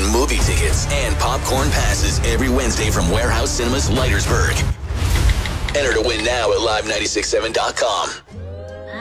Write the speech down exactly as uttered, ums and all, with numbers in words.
win movie tickets and popcorn passes every Wednesday from Warehouse Cinemas Leitersburg. Enter to win now at live nine six seven dot com.